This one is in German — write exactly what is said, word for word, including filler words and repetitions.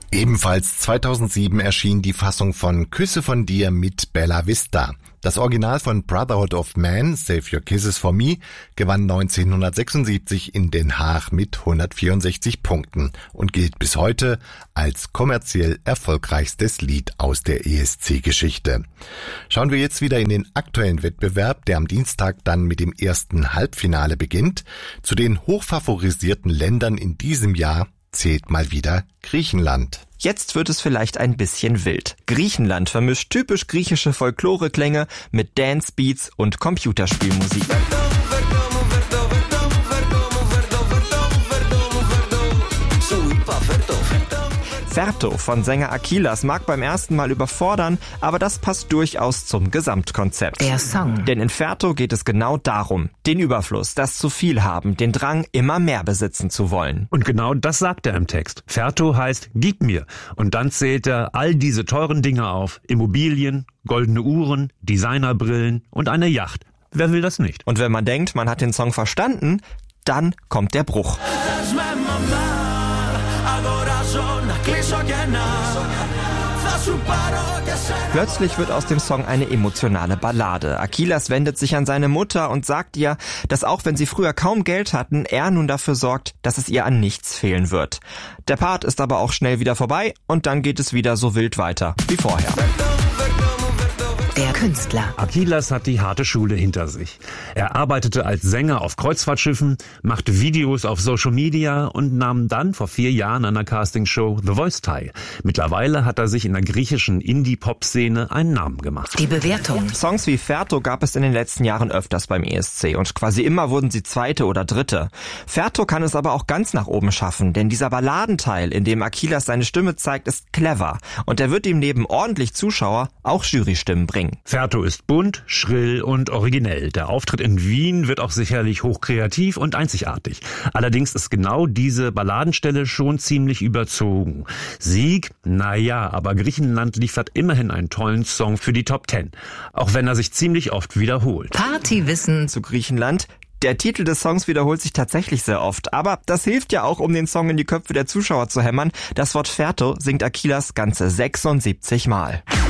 Ebenfalls zweitausendsieben erschien die Fassung von Küsse von dir mit Bella Vista. Das Original von Brotherhood of Man, Save Your Kisses for Me, gewann neunzehnhundertsechsundsiebzig in Den Haag mit hundertvierundsechzig Punkten und gilt bis heute als kommerziell erfolgreichstes Lied aus der E S C-Geschichte. Schauen wir jetzt wieder in den aktuellen Wettbewerb, der am Dienstag dann mit dem ersten Halbfinale beginnt. Zu den hochfavorisierten Ländern in diesem Jahr zählt mal wieder Griechenland. Jetzt wird es vielleicht ein bisschen wild. Griechenland vermischt typisch griechische Folkloreklänge mit Dance-Beats und Computerspielmusik. Ferto von Sänger Akilas mag beim ersten Mal überfordern, aber das passt durchaus zum Gesamtkonzept. Der Song. Denn in Ferto geht es genau darum, den Überfluss, das zu viel haben, den Drang, immer mehr besitzen zu wollen. Und genau das sagt er im Text. Ferto heißt, gib mir. Und dann zählt er all diese teuren Dinge auf. Immobilien, goldene Uhren, Designerbrillen und eine Yacht. Wer will das nicht? Und wenn man denkt, man hat den Song verstanden, dann kommt der Bruch. Plötzlich wird aus dem Song eine emotionale Ballade. Akilas wendet sich an seine Mutter und sagt ihr, dass auch wenn sie früher kaum Geld hatten, er nun dafür sorgt, dass es ihr an nichts fehlen wird. Der Part ist aber auch schnell wieder vorbei und dann geht es wieder so wild weiter wie vorher. Der Künstler. Akilas hat die harte Schule hinter sich. Er arbeitete als Sänger auf Kreuzfahrtschiffen, machte Videos auf Social Media und nahm dann vor vier Jahren an der Castingshow The Voice teil. Mittlerweile hat er sich in der griechischen Indie-Pop-Szene einen Namen gemacht. Die Bewertung. Songs wie Ferto gab es in den letzten Jahren öfters beim E S C und quasi immer wurden sie Zweite oder Dritte. Ferto kann es aber auch ganz nach oben schaffen, denn dieser Balladenteil, in dem Akilas seine Stimme zeigt, ist clever und er wird ihm neben ordentlich Zuschauer auch Jurystimmen bringen. Ferto ist bunt, schrill und originell. Der Auftritt in Wien wird auch sicherlich hochkreativ und einzigartig. Allerdings ist genau diese Balladenstelle schon ziemlich überzogen. Sieg? Naja, aber Griechenland liefert immerhin einen tollen Song für die Top Ten. Auch wenn er sich ziemlich oft wiederholt. Partywissen zu Griechenland. Der Titel des Songs wiederholt sich tatsächlich sehr oft, aber das hilft ja auch, um den Song in die Köpfe der Zuschauer zu hämmern. Das Wort Ferto singt Akilas ganze sechsundsiebzig Mal.